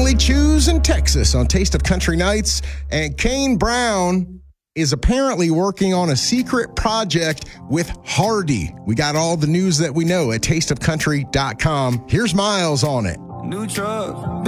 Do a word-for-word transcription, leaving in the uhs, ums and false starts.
Billy Chews in Texas on Taste of Country Nights. And Kane Brown is apparently working on a secret project with Hardy. We got all the news that we know at taste of country dot com. Here's Miles on it. New truck.